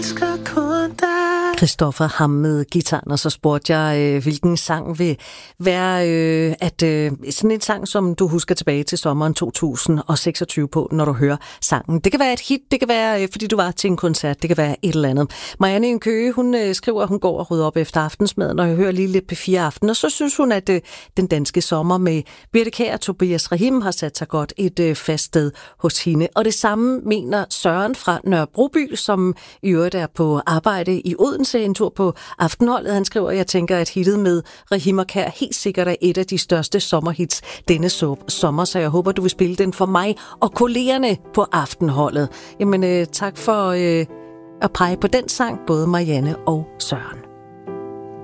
Christoffer ham med gitaren, og så spurgte jeg, hvilken sang vil være sådan en sang, som du husker tilbage til sommeren 2026 på, når du hører sangen. Det kan være et hit, det kan være, fordi du var til en koncert, det kan være et eller andet. Marianne i Køge, hun skriver, at hun går og rydder op efter aftensmaden, og jeg hører lige lidt P4 Aften, og så synes hun, at den danske sommer med Birthe Kjær og Tobias Rahim har sat sig godt et fast sted hos hende. Og det samme mener Søren fra Nørrebroby, som i øvrigt er på arbejde i Odense, en tur på Aftenholdet. Han skriver, jeg tænker, at hittet med Rahim og Kjær helt sikkert er et af de største sommerhits denne sommer, så jeg håber, du vil spille den for mig og kollegerne på Aftenholdet. Jamen, tak for at pege på den sang, både Marianne og Søren.